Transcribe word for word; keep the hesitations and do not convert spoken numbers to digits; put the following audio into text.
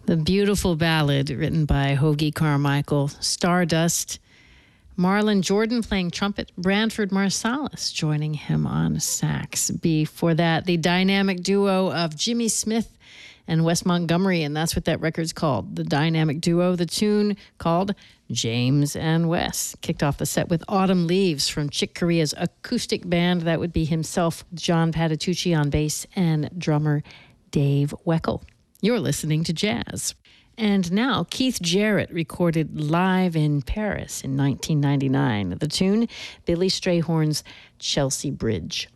The beautiful ballad written by Hoagy Carmichael, Stardust. Marlon Jordan playing trumpet, Branford Marsalis joining him on sax. Before that, the dynamic duo of Jimmy Smith and Wes Montgomery, and that's what that record's called, the dynamic duo. The tune called James and Wes. Kicked off the set with Autumn Leaves from Chick Corea's acoustic band. That would be himself, John Patitucci on bass, and drummer Dave Weckl. You're listening to Jazz. And now, Keith Jarrett recorded live in Paris in nineteen ninety-nine. The tune, Billy Strayhorn's Chelsea Bridge.